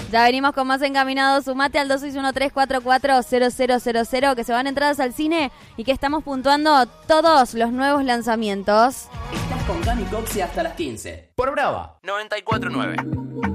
Ya venimos con más encaminados. Sumate al 2613440000, que se van entradas al cine y que estamos puntuando todos los nuevos lanzamientos. Estás con Cami Coxi hasta las 15. Por Brava 94.9.